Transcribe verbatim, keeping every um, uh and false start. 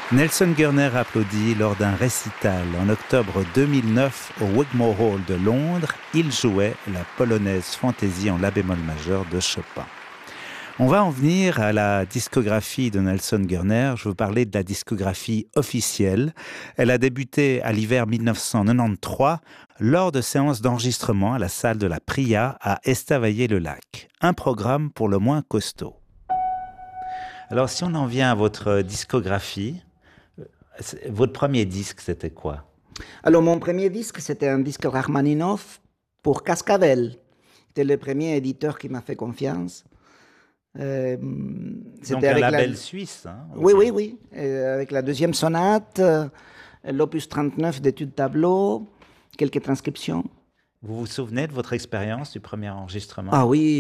Nelson Gurner applaudit lors d'un récital en octobre deux mille neuf au Wigmore Hall de Londres. Il jouait la polonaise Fantaisie en la bémol majeur de Chopin. On va en venir à la discographie de Nelson Gurner. Je veux parler de la discographie officielle. Elle a débuté à l'hiver mille neuf cent quatre-vingt-treize lors de séances d'enregistrement à la salle de la Pria à Estavayer-le-Lac. Un programme pour le moins costaud. Alors si on en vient à votre discographie, votre premier disque, c'était quoi? Alors, mon premier disque, c'était un disque Rachmaninoff pour Cascabel. C'était le premier éditeur qui m'a fait confiance. Euh, Donc un label la... suisse. Hein, oui, oui, oui. Euh, avec la deuxième sonate, euh, l'opus trente-neuf d'études tableau, quelques transcriptions. Vous vous souvenez de votre expérience du premier enregistrement? Ah oui.